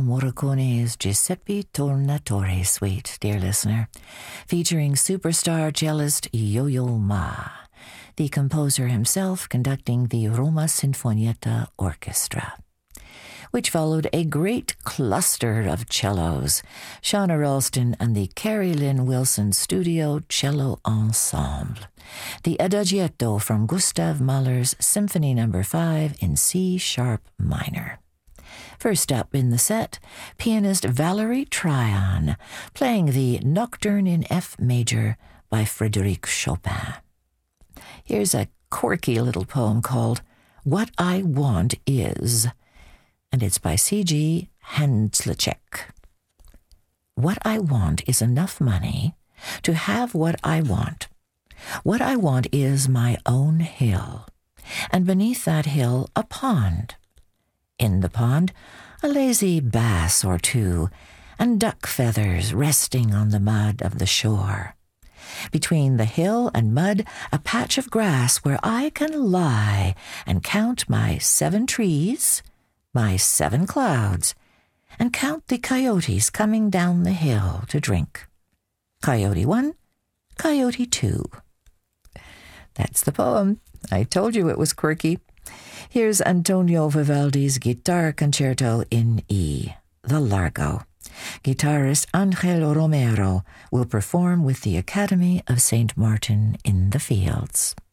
Morricone's Giuseppe Tornatore Suite, dear listener, featuring superstar cellist Yo-Yo Ma, the composer himself conducting the Roma Sinfonietta Orchestra, which followed a great cluster of cellos, Shauna Ralston and the Carrie Lynn Wilson Studio Cello Ensemble, the Adagietto from Gustav Mahler's Symphony No. 5 in C-sharp minor. First up in the set, pianist Valerie Tryon, playing the Nocturne in F major by Frédéric Chopin. Here's a quirky little poem called What I Want Is, and it's by C.G. Handzlacek. What I want is enough money to have what I want. What I want is my own hill, and beneath that hill a pond. In the pond, a lazy bass or two, and duck feathers resting on the mud of the shore. Between the hill and mud, a patch of grass where I can lie and count my 7 trees, my 7 clouds, and count the coyotes coming down the hill to drink. Coyote 1, Coyote 2. That's the poem. I told you it was quirky. Here's Antonio Vivaldi's Guitar Concerto in E, the Largo. Guitarist Angel Romero will perform with the Academy of St. Martin in the Fields.